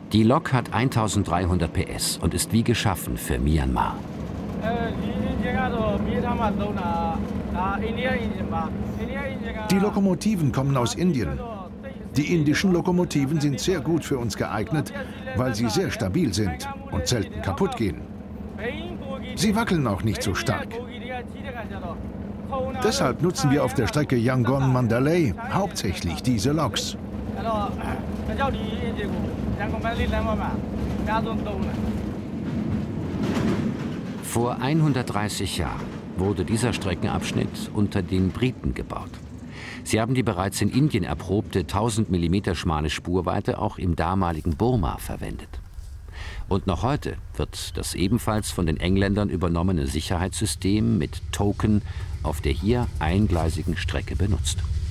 Die Lok hat 1300 PS und ist wie geschaffen für Myanmar. Die Lokomotiven kommen aus Indien. Die indischen Lokomotiven sind sehr gut für uns geeignet, weil sie sehr stabil sind und selten kaputt gehen. Sie wackeln auch nicht so stark. Deshalb nutzen wir auf der Strecke Yangon-Mandalay hauptsächlich diese Loks. Vor 130 Jahren wurde dieser Streckenabschnitt unter den Briten gebaut. Sie haben die bereits in Indien erprobte 1000 mm schmale Spurweite auch im damaligen Burma verwendet. Und noch heute wird das ebenfalls von den Engländern übernommene Sicherheitssystem mit Token auf der hier eingleisigen Strecke benutzt.